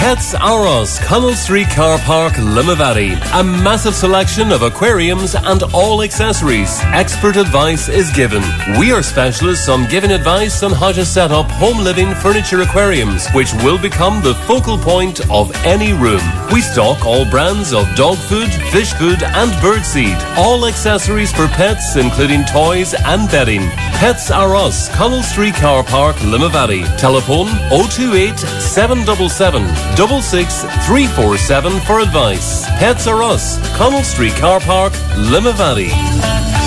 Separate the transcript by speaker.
Speaker 1: Pets R Us, Connell Street Car Park, Limavady. A massive selection of aquariums and all accessories. Expert advice is given. We are specialists on giving advice on how to set up home living furniture aquariums, which will become the focal point of any room. We stock all brands of dog food, fish food and birdseed. All accessories for pets, including toys and bedding. Pets R Us, Connell Street Car Park, Limavady. Telephone 028 777 66347 for advice. Pets R Us, Connell Street Car Park, Limavady.